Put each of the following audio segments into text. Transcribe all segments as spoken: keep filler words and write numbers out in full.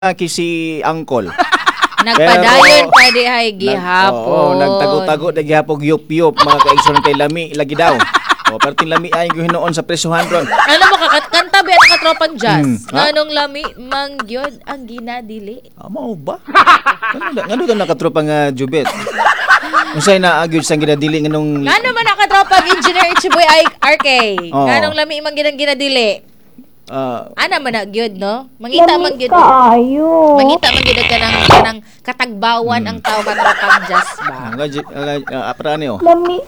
Aki si Angkol. Nagpadayon pa di ay gihapon. Oo, nagtago-tago na gihapon yup-yup mga kaigsoon kay lami lagi daw. O perting lami ay gihinoon sa presyuhan ron. Ano mo kakanta ba ang katropang jazz? Hmm, ha? Nganong lami mangyod ang ginadili. Amo ba? Ngano ngano ka nakatropang uh, jubet? Unsay na agyud sang ginadili nganong Ngano man ang katropang engineer Chiboy ay R K? Oo. Nganong lami man ginang ginadili? uh, Ana man na gyud no? Mangita man gyud. Kaayo. Mangita man gyud ka nang kanang katagbawan ang tao katropang jazz ba? nga uh, apra ni oh. Lami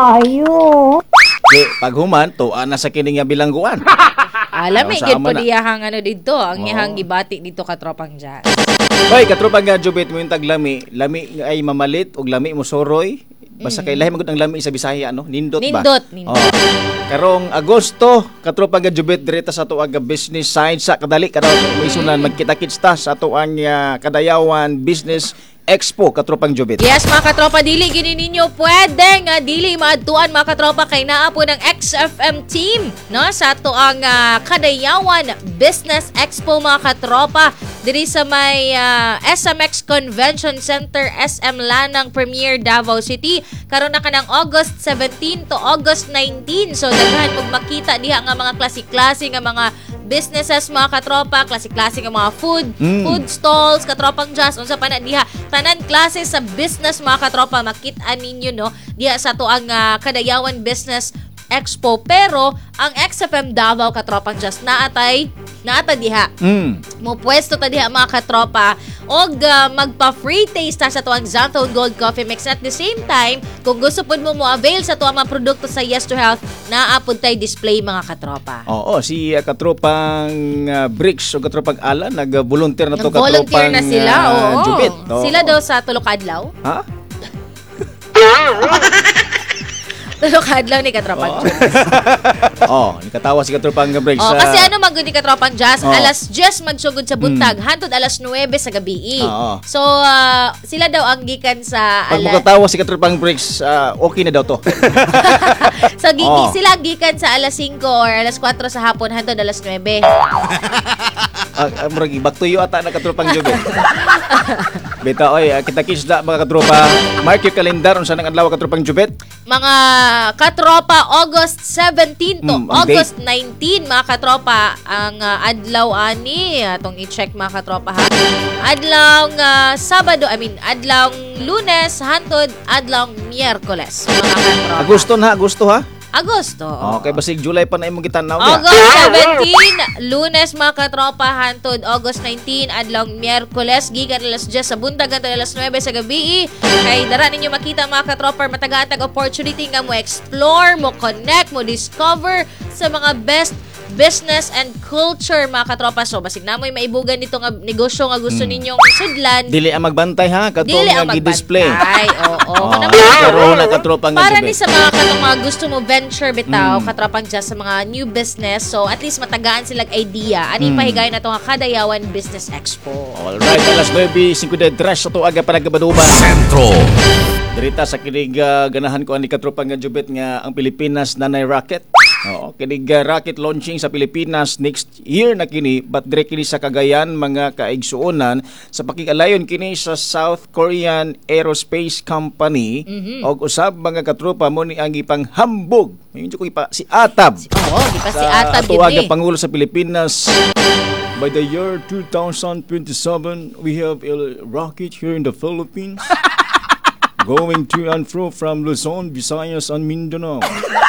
kaayo. Di paghuman to ana sa kining nga bilangguan. Alam Oh, eh, sama gyud po na. diyahang ano dito, ang Oo. iyang gibati dito katropang jazz. Hoy, katropang nga jubet mo yung taglami. Lami ay mamalit og lami mo soroy. Basta kay lahi magud ang lami sa Bisaya no, nindot, ba? Nindot, nindot. Oh. Karong Agosto, katropang nga jubet direta sa ato nga business side sa kadali karon may sunan magkita-kits ta sa ato ang uh, Kadayawan Business Expo katropang jubet. Yes, mga katropa, dili gini ninyo pwede nga dili maadtuan mga katropa kay naa po ng X F M team no sa ato ang uh, Kadayawan Business Expo mga katropa diri sa may uh, S M X Convention Center S M Lanang Premier Davao City karon na kanang August seventeen to August nineteen. So daghan mong makita diha nga mga klase-klase nga mga businesses mga katropa, klase-klase nga mga food, Mm. food stalls, katropang jazz, unsa pa na diha tanan klase sa business mga katropa makit-an ninyo no diha sa to ang uh, Kadayawan Business Expo, pero ang X F M Davao katropang jazz naatay naata diha Mm. mo pwesto ta diha mga katropa og uh, magpa free taste ta sa tuang Xanthone Gold Coffee Mix. At the same time kung gusto pud mo mo avail sa tuang mga produkto sa Yes to Health naa pud tay display mga katropa. Oo, si uh, katropang uh, Bricks o katropang Ala nag-volunteer na to Nag-volunteer katropang na sila, uh, oo. jubet. Oo. Sila daw sa Tulok Adlaw. Ha? Tulok Adlaw ni katropang jazz. Oh, nikatawa si katropang Bricks. Oh, uh, kasi ano magud ni katropang jazz, Oo. alas diyes magsugod sa buntag, hantod alas nuwebe sa gabi. Oo. So ah, sila daw ang gikan sa Pag ala magkatawa si katropang Bricks, uh, okay na daw to. So gi- Oo. sila gikan sa alas singko or alas kwatro sa hapon hantod alas nuwebe. uh, uh, murag back to you ata na katropang jubet. Beta oy, uh, kita kisda mga katropa. Mark your calendar unsa nang adlaw katropang jubet? Mga katropa, August seventeen to Mm, ang August nineteen, mga katropa, ang uh, adlaw ani, atong i-check mga katropa ha. Adlaw uh, Sabado, I mean, adlaw Lunes, hantod, adlaw Miyerkules, mga katropa. Agosto na, Agosto ha. Agosto. Okay, basig July pa na imong gitanaw niya. August seventeen, Lunes mga katropa, hantod August nineteen, adlaw Miyerkules, gikan alas diyes sa buntag hantod alas nuwebe sa gabi. Kay dara ninyo makita mga katropa matagatag opportunity nga mo explore, mo connect, mo discover sa mga best business and culture mga katropa. So basig namoy maibugan dito nga negosyo nga gusto ninyong sudlan. Dili ang magbantay ha, katong Dili ang nga gi-display. magbantay. Oo. Oh, Kung naman- pero na katropang nga para ni jubet. sa mga katong mga gusto mo venture bitaw, Mm. katropang jazz sa mga new business. So at least matagaan silang idea. Ani Mm. pahigayon na nga Kadayawan Business Expo. Alright, alas nuwebe cincuenta-tres sa tuaga para gabaduban. Sentro. Dirita sa kinig uh, ganahan ko ani katropang nga jubet nga ang Pilipinas nanay rocket. Oo, kinig uh, rocket launching sa Pilipinas next year na kini, but dire kini sa Cagayan mga kaigsuonan sa pakigalayon kini sa South Korean Aerospace Company. Mhm. Og usab mga katropa mo ni ang ipang hambog. Medyo ko ipa si Atab. Oo, di pa si Sa Atab atuwaga gid ni. Pangulo sa Pilipinas. By the year two thousand twenty-seven, we have a rocket here in the Philippines going to and fro from Luzon, Visayas, and Mindanao.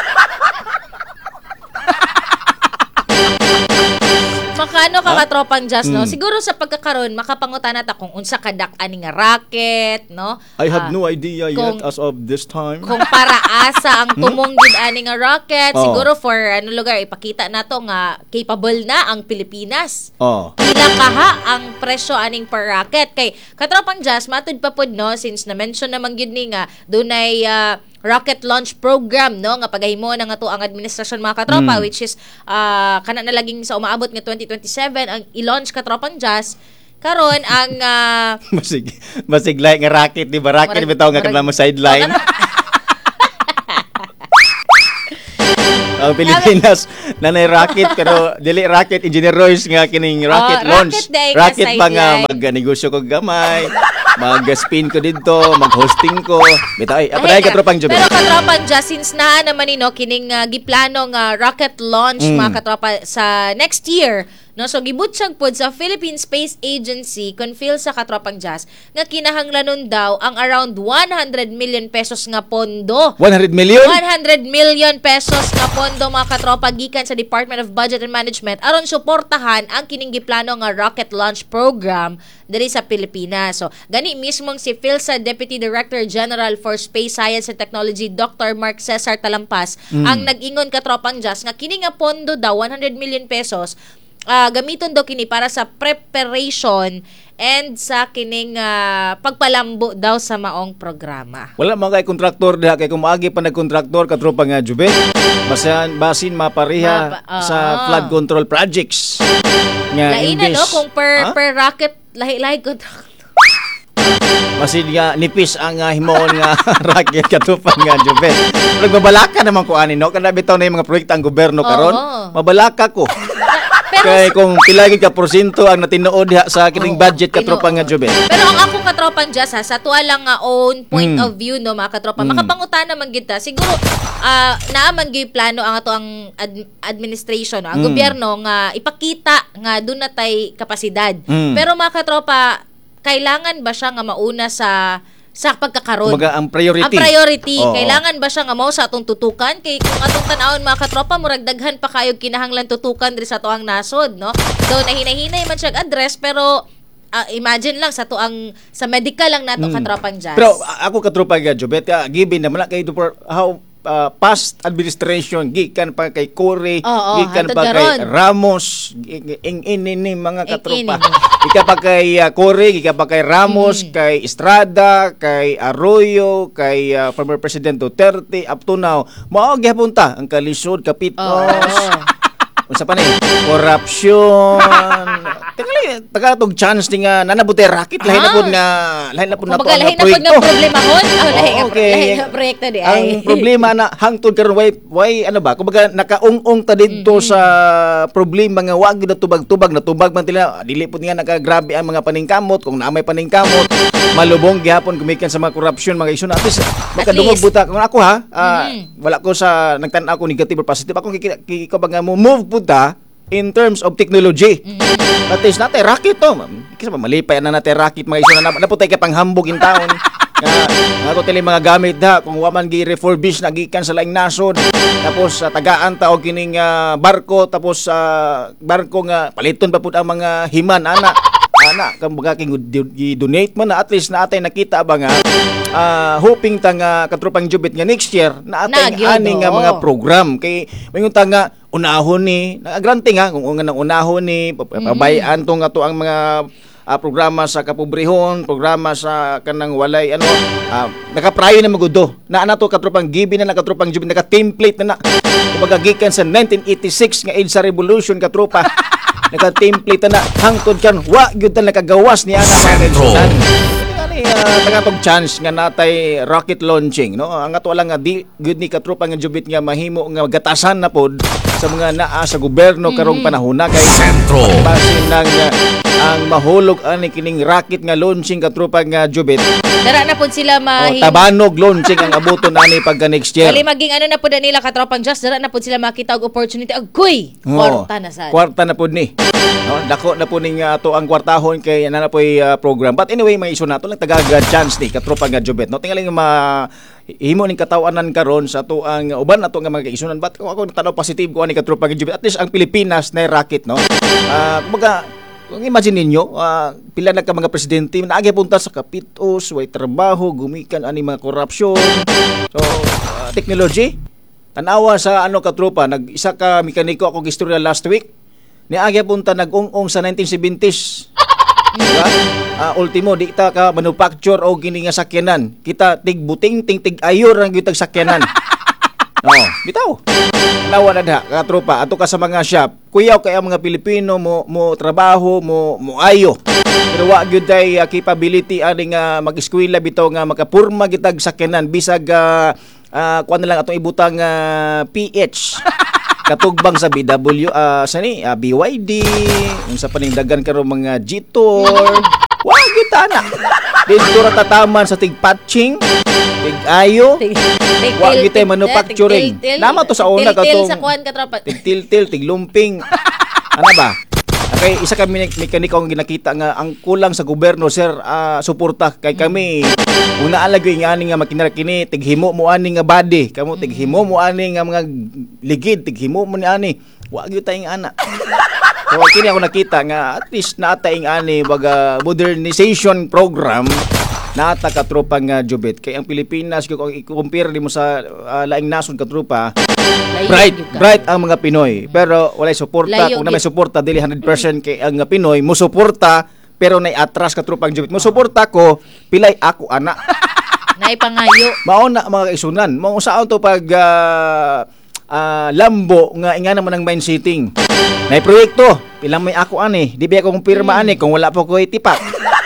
Makano ka katropang jazz no? Mm. Siguro sa pagkakaroon makapangutan nata kung unsa kadak ani nga racket, no? I have Ah, no idea kung- yet as of this time. kung para asa ang tumunggid ani nga rocket, Hmm? Oh. siguro for ano lugar ipakita nato nga capable na ang Pilipinas. Oh. Pila kaha ang presyo aning per rocket kay katropang jazz matud pa pud no since na mention naman gyud ni nga dunay ah, rocket launch program no nga pagahimo na nga to ang administrasyon mga katropa, Mm. which is ah, kana na laging sa umaabot nga twenty twenty-seven ang i-launch katropang jazz karon ang ah, Basig, basig like nga rocket, di ba? Rocket, Murag- bitaw nga murag- kanang mo sideline. ang Pilipinas nanay rocket pero dili rocket engineers nga kining rocket Oh, launch. rocket day nga Rocket pa nga sideline. magnegosyo ko gamay, mag-spin ko dito, mag-hosting ko. Bitaw ay apaday ka tropang job. Pero katropang just since na naman nino kining uh, giplano nga rocket launch Mm. mga katropa sa next year. No, so gibutsag pod sa Philippine Space Agency confirm sa katropang jazz nga kinahanglanon daw ang around one hundred million pesos nga pondo. one hundred million? one hundred million pesos nga pondo mga katropa gikan sa Department of Budget and Management aron suportahan ang kining giplano nga rocket launch program diri sa Pilipinas. So, gani mismong si PhilSA Deputy Director General for Space Science and Technology Doctor Mark Cesar Talampas ang nag-ingon katropang jazz nga kini nga pondo daw one hundred million pesos ah, gamiton daw kini para sa preparation and sa kining ah, pagpalambo daw sa maong programa. Wala mga kay kontraktor diha kay kung maagi pa nagkontraktor katropa nga jubet. Basin basin mapariha Mapa- ah. sa flood control projects. Nga Lain na imbes- no kung per Ha? per rocket lahi-lahi ko. Masin nga nipis ang uh, himon nga racket katupang nga jubet. Pero mabalaka naman ko ani no kada bitaw na yung mga proyekto ang gobyerno karon. Oo. Mabalaka ko. Pero Kay kung pilagi ka porsyento ang natinood diha sa kining Oo, budget katropang nga jubet. Pero ang akong katropang jazz ha, sa tuwa lang nga own point Mm. of view no mga katropa, Mm. makapangutana man kita. Siguro ah naaman gyud plano ang ato ang ad- administration, no? Ang Mm. gobyerno nga ipakita nga doon na tay kapasidad. Mm. Pero mga katropa, kailangan ba siya nga mauna sa sa pagkakaroon? Kumbaga ang priority. Ang priority, Oo. kailangan ba siya nga mao sa atong tutukan? Kay kung atong tan-awon mga katropa, murag daghan pa kayo kinahanglan tutukan diri sa tuang nasod, no? So nahinay-hinay man siya address pero ah, imagine lang sa tuang sa medical lang nato Mm. katropang jazz. Pero a- ako katropa nga jubet ah, given naman na kay for how ah, past administration gikan pa kay Cory, Oo, gikan hantod pa kay karon. Ramos, ing ini ni mga katropa. Ing-ini. Gikan pa kay uh, Cory, gikan pa kay Ramos, Mm. kay Estrada, kay Arroyo, kay ah, former President Duterte up to now. Mao gyapon ta ang kalisod kapitos. Oo. Unsa pa ni? Corruption. Tingali tagatog chance ni nga nanabuti racket lahi na Ah. pud nga lahi na pud na to Kumbaga lahi na pud nga problema hon. Oh, lahi Oo, okay. lahi nga proyekto di ay. Ang problema na hangtod karon way way ano ba? Kumbaga nakaung-ung ta didto sa problema nga wa gyud na tubag-tubag na tubag man tila dili pud nga nakagrabe ang mga paningkamot kung naamay paningkamot malubong gihapon gumikan sa mga corruption mga isyu na at least makadungog least. buta kung ako ha ah, Mhm. wala ko sa nagtan-aw ko negative or positive ako kiko ba nga mo move buta in terms of technology. At least natin racket to. Kasi pa malipay na natin racket mga isyu na naputay ka panghambog in taon. nga nga to tili mga gamit da kung wa man gi refurbish na gikan sa laing nasod tapos sa tagaan ta og kining ah, barko tapos sa barko nga paliton pa pud ang mga himan ana ana kumbaga king gi-donate man na at least na atay nakita ba nga ah, hoping ta nga katropang jubit nga next year na atay Nagyod, ani nga oo. mga program kay mingon ta nga unahon ni granting ha kung nga nang unahon ni pabayaan to nga to ang mga ah, programa sa kapobrehon, programa sa kanang walay ano, ah, nakaprayo na magudo. Na ana to katropang gibi na nakatropang jubit naka-template na na. Kumbaga gikan sa nineteen eighty-six nga EDSA revolution katropa. Naka-template na hangtod kan wa gyud ta nakagawas ni ana mga kaibigan. Ani uh, tagatog chance nga natay rocket launching no. Ang ato lang nga di good ni katropa nga jubit nga mahimo nga gatasan na pod sa mga naa sa gobyerno karong panahon na kay Sentro. basin nang uh, ang mahulog ani kining rocket nga launching katropa nga jubit. Dara na pud sila O, mahi. tabanog launching ang abuto nani pagka next year. Kali maging ano na pud nila katropang jazz, dara na pud sila makita og opportunity. Agoy, Oo. kwarta na sad. Kwarta na pud ni. No, dako na po ning ato ang kwartahon kay ana na po program. But anyway, may iso nato lang tagaga chance ni katropa nga jubet. No, tingali nga ma himo ning katawanan karon sa ato ang uban nato nga mga kaisunan. But kung ako tanaw positive ko ani katropa nga jubet, at least ang Pilipinas na racket no. Ah, kumbaga kung imagine ninyo, ah, pila na ka mga presidente naagi punta sa kapitos, way trabaho, gumikan ani mga korupsyon. So, ah, technology tanawa sa ano katropa, nag-isa ka mekaniko ako gistorya last week. Niagi punta nag-ung-ung sa nineteen seventies. Diba? Ah, ultimo di ta ka manufacture o gini nga sakyanan. Kita tig buting ting tig ayor ang gyud sakyanan. No, bitaw. Nawa na da ka tropa ato ka sa mga shop. Kuyaw kay ang mga Pilipino mo mo trabaho mo mo ayo. Pero wa gyud day uh, capability ani nga mag-eskwela bitaw nga makapurma gitag sakyanan bisag uh, ah kuan na lang atong ibutang ah, P H katugbang sa B W ah sa ni ah, B Y D unsa pa ning daghan karon mga G-Tour wa gyud ana dito ra tataman sa tig-patching tig-ayo wa gyud tay manufacturing nama to sa una katong sa kuan ka tropa. tig-til-til tig-lumping ano ba. Okay, isa kami mek- mekaniko ang ginakita nga ang kulang sa gobyerno sir ah, suporta kay kami una alagay nga ani nga makinara kini tighimo mo ani nga body kamo tighimo mo ani nga mga ligid tighimo mo ni ani wa gyud tayong ana. So kini ako nakita nga at least naata ing ani baga modernization program naata ka tropa nga jubit kay ang Pilipinas kung i-compare nimo sa ah, laing nasod ka tropa bright bright ang mga Pinoy pero walay suporta Layo, kung na may suporta dili one hundred percent kay ang nga Pinoy mo suporta pero nay atras ka tropang jubit mo suporta ko pilay ako ana Naipangayo. mao na mga kaisunan mao saon to pag ah, ah, lambo nga ingana man ang mind setting nay proyekto pilang may ako ani di ba akong pirma ani kung wala pa ko itipak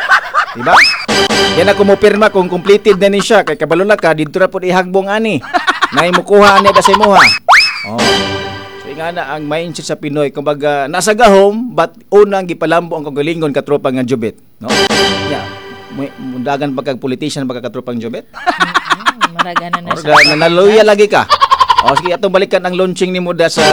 di ba yan ako mo pirma kung completed na ni siya kay kabalo na ka dito ra pud ihagbong ani nay mukuha ani kasi mo ha oh so ingana ang mindset sa Pinoy kumbaga nasa gahom but unang gipalambo ang kagalingon ka tropa nga jubit no yeah mundagan pagka politician pagka katropang jubit Mm, Maragana na or nanaluya lagi ka o sige atong balikan ang launching ni Muda sa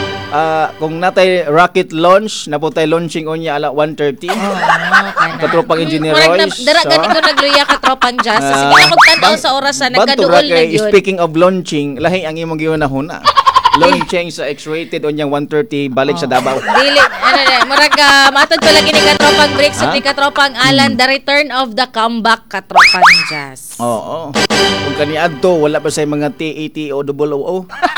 ah, kung natay rocket launch na po tayo launching onya ala one thirty Oo, kana. Katropang Engineer Murag na- Royce, Dara so- gani ko nagluya ka tropang jazz. Ah, Sige na kog tan-aw bang- sa orasan banto nagkaduol ra na kay, gyud. speaking of launching lahi ang imong gihunahuna launching sa X-rated onyang one thirty balik sa Davao Dili ano na murag uh, matod pa lagi ni katropang breaks Ha? ug ni katropang Alan the return of the comeback katropang jazz. oo kung kaniadto wala pa say mga T A T O O O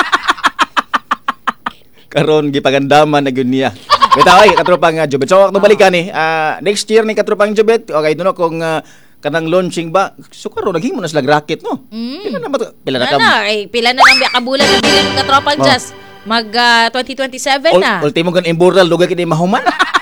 karon gipagandaman na gyud niya. Bitaw ay katropang uh, Jubet. So akong balikan ni ah, next year ni katropang Jubet. Okay, duno kung ah, kanang launching ba. So karon naghimo na sila racket no. Mm. Pila na ba to? Pila na ka? Ano, ay pila na lang ka bulan na bilin ng katropang Oh. jazz. Mag ah, twenty twenty-seven Ul- na. ultimo kan imbural dugay kini mahuman.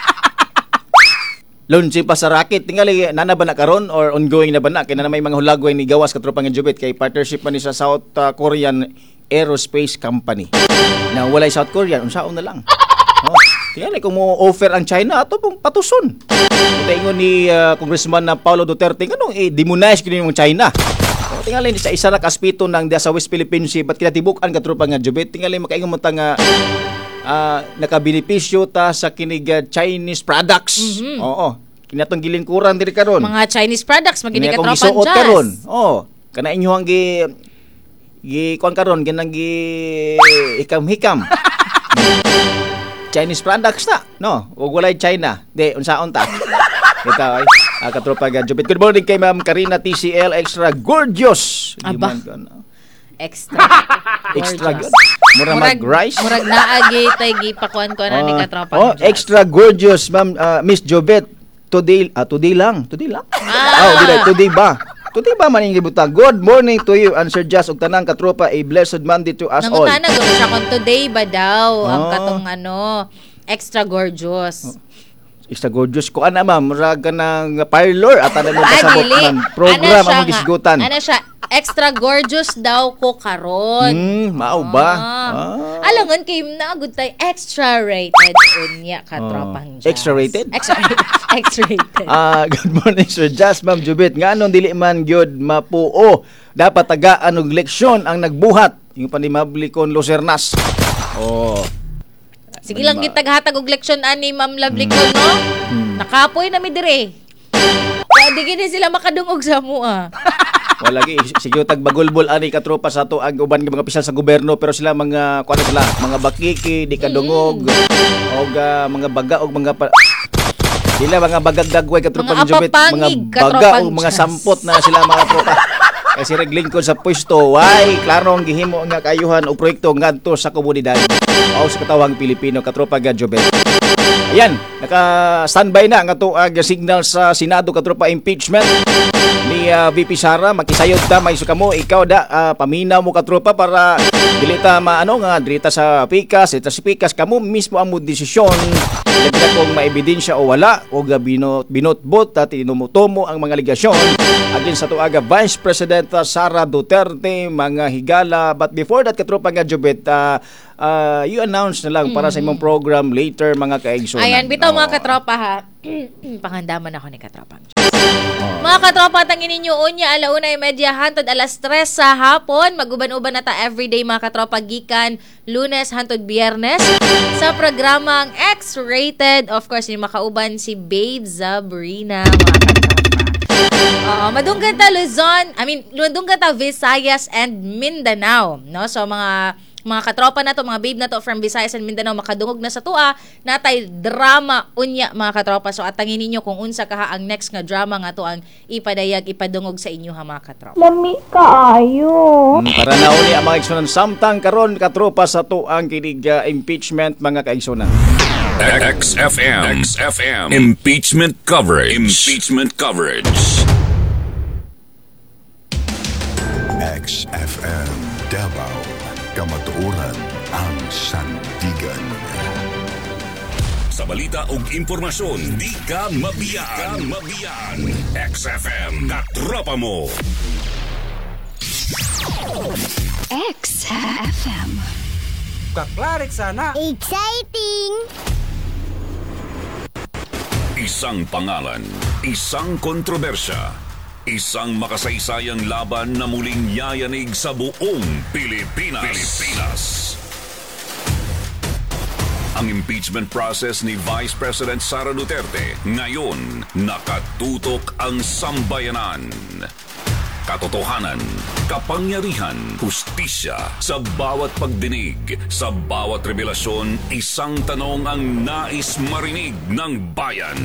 Launching pa sa racket tingali nana ba na karon or ongoing na ba na kay na may mga hulagway ni gawas katropang Jubet kay partnership man ni sa South ah, Korean Aerospace Company. Na walay South Korean unsaon na lang. Oh, tingali kung mo offer ang China ato pong patuson. Tingon ni ah, Congressman na Paulo Duterte nganong i-demonize kini yung China. Oh, tingali ni sa isa ra ka aspito ng dia sa West Philippine Sea ba't kinatibuk-an ka tropa nga Jubet tingali makaingon mo ta nga ah, nakabenepisyo ta sa kinig ah, Chinese products. Oo. Kinatong gilingkuran diri karon. Mga Chinese products magini Kanya kung katropang gisuot jazz. karon. Oh, kana inyohang gi gi kuan karon ganang gi hikam-hikam. Chinese products na, no? Ug walay China. Di unsaon ta? Kita ay ah, katropa ga Jubit. Good morning kay Ma'am Karina T C L Extra Gorgeous. Di Aba. man ka na. Extra. Extra Gorgeous. good. Mura mag rice. Murag naagi tay gipakuan ko na ni Ah, katropang oh, jazz. extra gorgeous, Ma'am ah, Miss Jobet. Today, ah, today lang. Today lang. Ah. Oh, today, today ba? Today ba man yung gibuta? Good morning to you, and Sir Jazz, ug tanang katropa, a blessed Monday to us all. Nangutana gud siya kung today ba daw ang Oh. katong ano extra gorgeous. Extra gorgeous ko ana ma'am, murag ka ng parlor at ano mo Ah, pasabot dili. man. Program Ano siya ang nga? gisgutan. Ano siya? Extra gorgeous daw ko karon. Hmm, mao ba? Ah. Ah. Alangan kay naagud tay extra rated unya ka Oh. tropang jazz. Extra rated? Extra extra rated. Ah, good morning Sir Jazz, Ma'am Jubit. Nga anong dili man gyud mapuo. Dapat tagaan og leksyon ang nagbuhat. Yung panimabli kon Lucernas. Oh. Sige lang Ano ba? gitaghatag og leksyon ani Ma'am Lovely ko no. Hmm. Nakapoy na mi dire. Wa di gini sila makadungog sa mua. Wala gi sige tag bagulbol ani ka tropa sa to ang uban nga mga opisyal sa gobyerno pero sila mga kuan sila mga bakiki di kadungog og ah, mga baga og mga pa, sila mga bagag dagway ka tropa Mga ng Jubit mga apapangig ka baga tropang og mga jazz. sampot na sila mga tropa kasi regling ko sa pwesto why klaro ang gihimo nga kayuhan og proyekto ngadto sa komunidad o sa katawang Pilipino katropa Gadjobet. Ayan, naka-standby na ang atuag signal sa Senado katropa impeachment ni uh, V P Sara. Makisayod ta may suka mo ikaw da uh, paminaw mo katropa para dili ta maano nga drita sa pikas, ita sa pikas kamo mismo ang mo desisyon Dagdag kung maebidensya o wala o binot, binotbot at inumutomo ang mga ligasyon agin sa tuaga Vice President Sara Duterte mga higala. But before that katropa nga Jubet, uh, uh, you announce na lang para sa imong program later mga kaigsunan. Ayan, bitaw mga katropa ha. Pangandaman ako ni katropa. Mga katropa, tangin ninyo unya alauna ay medya hantod alas tres sa hapon. Maguban-uban na ta everyday mga katropa gikan Lunes hantod Biyernes sa programang X-Rated. Of course, yung makauban si Babe Zabrina mga katropa. Uh, madunggan ta Luzon, I mean, madunggan ta Visayas and Mindanao, no? So mga mga katropa na to, mga babe na to from Visayas and Mindanao makadungog na sa tua, natay drama unya mga katropa. So atangin ninyo kung unsa kaha ang next nga drama nga to ang ipadayag ipadungog sa inyo ha mga katropa. Lami kaayo. Mm, para na uli ang mga igsunan samtang karon katropa sa to ang kinig uh, impeachment mga kaigsunan. X F M X F M Impeachment coverage. Impeachment coverage. X F M Davao, kamatuoran ang sandigan. Sa balita ug impormasyon, di ka mabiyaan. Di ka mabiyaan. X F M, katropa mo. X F M. Kaklarik sana. Exciting! Isang pangalan, isang kontrobersya, isang makasaysayang laban na muling yayanig sa buong Pilipinas. Pilipinas. Ang impeachment process ni Vice President Sara Duterte ngayon nakatutok ang sambayanan. Katotohanan, kapangyarihan, hustisya sa bawat pagdinig, sa bawat revelasyon, isang tanong ang nais marinig ng bayan.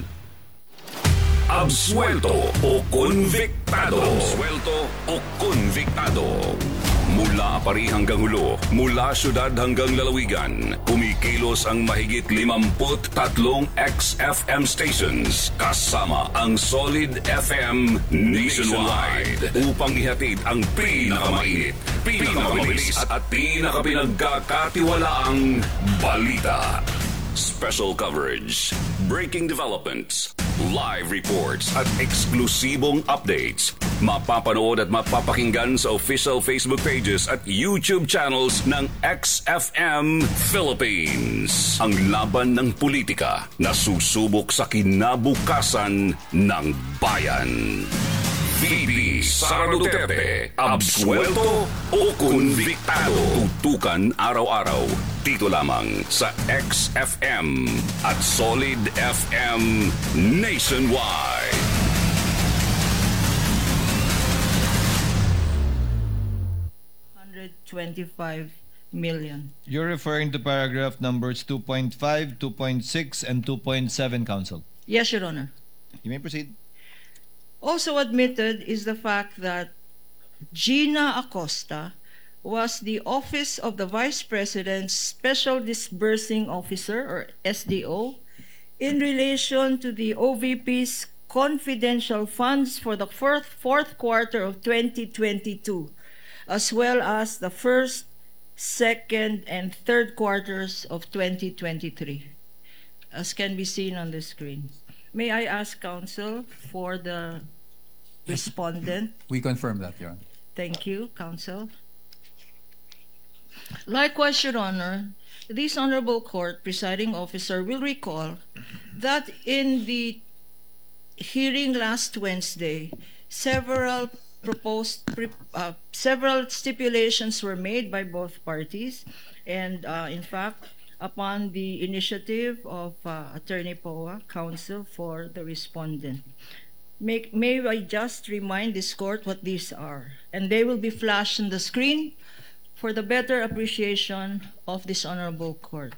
Absuelto o konviktado? Absuelto o konviktado? Mula Apari hanggang Hulo, mula syudad hanggang lalawigan, kumikilos ang mahigit limamput tatlong X F M stations kasama ang Solid F M nationwide upang ihatid ang pinakamainit, pinakamabilis at pinakapinagkakatiwalaang balita. Special coverage, breaking developments, live reports at eksklusibong updates. Mapapanood at mapapakinggan sa official Facebook pages at YouTube channels ng X F M Philippines. Ang laban ng politika na susubok sa kinabukasan ng bayan. V P Sara Duterte, absuelto o konviktado? Tutukan araw-araw dito lamang sa X F M at Solid F M nationwide. one hundred twenty-five million. You're referring to paragraph numbers two point five, two point six, and two point seven, Counsel. Yes, Your Honor. You may proceed. Also admitted is the fact that Gina Acosta was the Office of the Vice President's Special Disbursing Officer, or S D O, in relation to the O V P's confidential funds for the fourth, fourth quarter of twenty twenty-two, as well as the first, second, and third quarters of twenty twenty-three, as can be seen on the screen. May I ask counsel for the respondent? We confirm that, Your Honor. Thank you, counsel. Likewise, Your Honor, this honorable court presiding officer will recall that in the hearing last Wednesday, several proposed uh, several stipulations were made by both parties, and uh, in fact, upon the initiative of uh, Attorney Poa, counsel for the respondent. Make, may I just remind this court what these are, and they will be flashed on the screen for the better appreciation of this honorable court.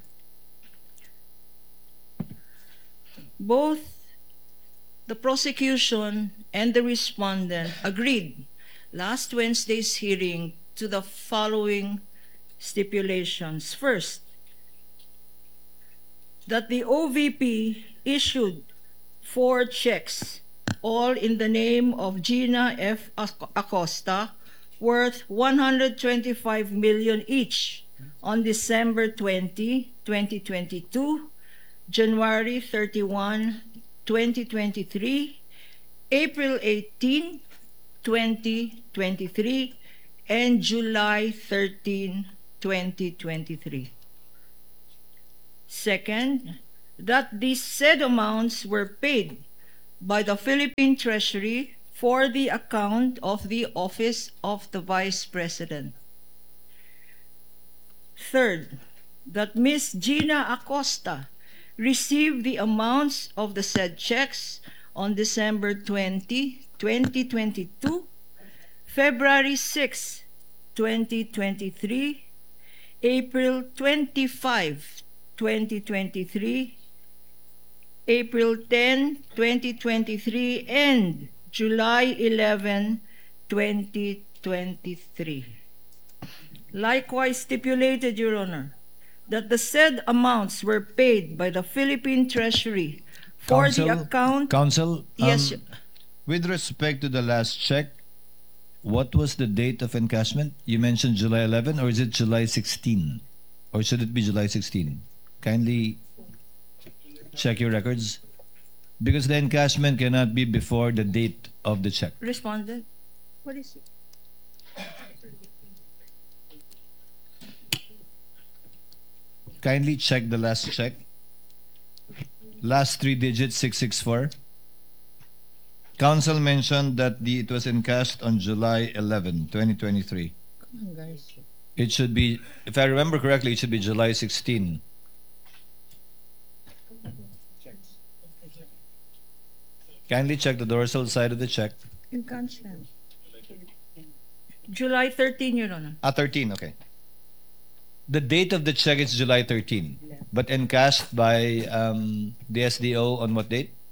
Both the prosecution and the respondent agreed last Wednesday's hearing to the following stipulations. First, that the O V P issued four checks, all in the name of Gina F. Acosta, worth one hundred twenty-five million dollars each on December twentieth, twenty twenty-two, January thirty-first, twenty twenty-three, April eighteenth, twenty twenty-three, and July thirteenth, twenty twenty-three. Second, that these said amounts were paid by the Philippine Treasury for the account of the Office of the Vice President. Third, that Miss Gina Acosta received the amounts of the said checks on December twentieth, twenty twenty-two, February sixth, twenty twenty-three, April twenty-fifth, twenty twenty-three, April tenth, twenty twenty-three, and July eleventh, twenty twenty-three. Likewise stipulated, Your Honor, that the said amounts were paid by the Philippine Treasury for Counsel, the account. Counsel, Yes, um, with respect to the last check, what was the date of encashment? You mentioned July eleventh, or is it July sixteenth? Or should it be July sixteenth? Kindly check your records. Because the encashment cannot be before the date of the check. Respondent, what is it? Kindly check the last check. Last three digits, six six four. Counsel mentioned that the it was encashed on July eleventh, twenty twenty-three. Come on, guys. It should be, if I remember correctly, it should be July sixteenth. Kindly check the dorsal side of the check. July thirteenth, Your Honor. Ah, thirteen, okay. The date of the check is July thirteenth, but encashed by um, the S D O on what date?